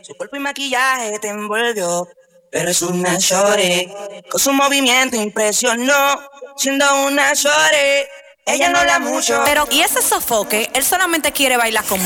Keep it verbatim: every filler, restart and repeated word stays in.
Su cuerpo y maquillaje te envolvió, pero es una shorty. Con su movimiento impresionó, siendo una shorty. Ella no la mucho. Pero, ¿y ese sofoque? Él solamente quiere bailar con